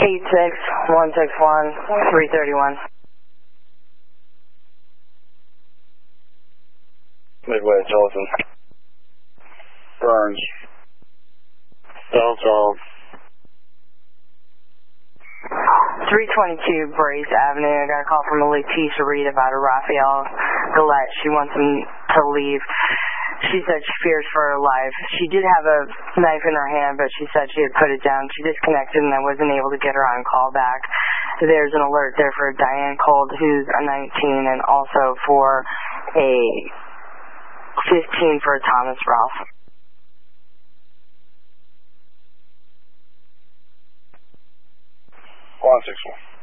86161 331. Midway, Jolson. Burns. Downtown. 322 Brace Avenue. I got a call from a Leticia Reed about a Raphael Gillette. She wants him to leave. She said she fears for her life. She did have a knife in her hand, but she said she had put it down. She disconnected and I wasn't able to get her on call back. There's an alert there for Diane Cold, who's a 19, and also for a 15 for Thomas Ralph. 161.